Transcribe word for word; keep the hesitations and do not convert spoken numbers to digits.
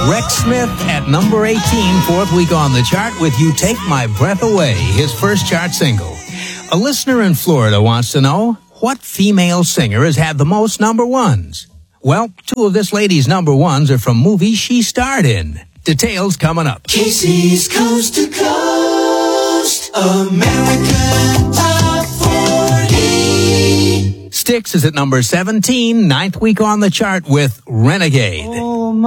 Rex Smith at number eighteen, fourth week on the chart with You Take My Breath Away, his first chart single. A listener in Florida wants to know, what female singer has had the most number ones? Well, two of this lady's number ones are from movies she starred in. Details coming up. Casey's Coast to Coast, American Top forty. Styx is at number seventeen, ninth week on the chart with Renegade.